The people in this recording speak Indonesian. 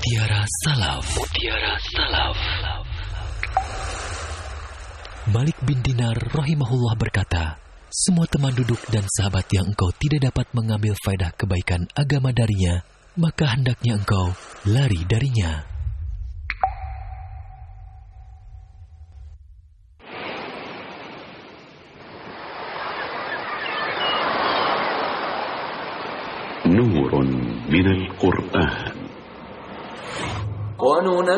Mutiara Salaf. Mutiara Salaf. Malik bin Dinar rahimahullah berkata, semua teman duduk dan sahabat yang engkau tidak dapat mengambil faedah kebaikan agama darinya, maka hendaknya engkau lari darinya. نور من القرآن